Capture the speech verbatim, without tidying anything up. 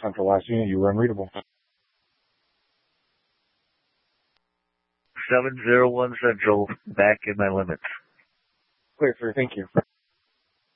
Central last unit, you were unreadable. seven zero one Central, back in my limits. Clear, sir. Thank you.